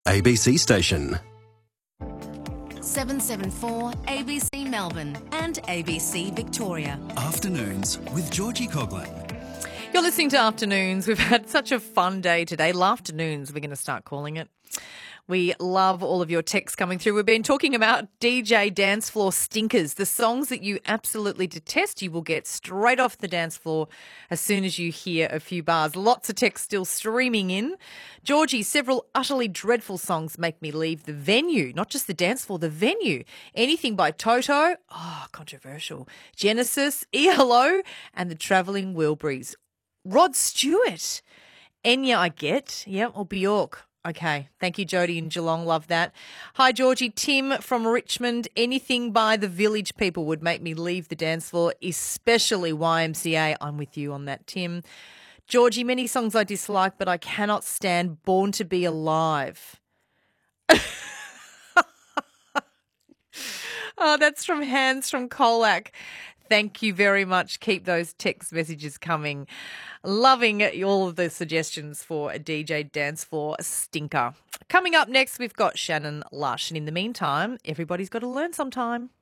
ABC station. 774 ABC Melbourne and ABC Victoria. Afternoons with Georgie Coughlin. You're listening to Afternoons. We've had such a fun day today. Afternoons, we're going to start calling it. We love all of your texts coming through. We've been talking about DJ dance floor stinkers, the songs that you absolutely detest. You will get straight off the dance floor as soon as you hear a few bars. Lots of texts still streaming in. Georgie, several utterly dreadful songs make me leave the venue, not just the dance floor, the venue. Anything by Toto, controversial. Genesis, ELO, and the Travelling Wilburys. Rod Stewart, Enya, I get, or Bjork. Okay, thank you, Jody in Geelong. Love that. Hi, Georgie. Tim from Richmond. Anything by the Village People would make me leave the dance floor, especially YMCA. I'm with you on that, Tim. Georgie, many songs I dislike, but I cannot stand Born to Be Alive. Oh, that's from Hans from Colac. Thank you very much. Keep those text messages coming. Loving all of the suggestions for a DJ dance floor stinker. Coming up next, we've got Shannon Lush. And in the meantime, everybody's got to learn sometime.